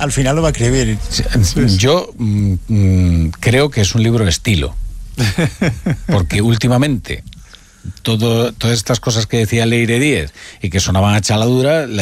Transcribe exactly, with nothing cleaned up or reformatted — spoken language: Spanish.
al final lo va a escribir. Yo mm, creo que es un libro de estilo, porque últimamente todo, todas estas cosas que decía Leire Díez y que sonaban a chaladura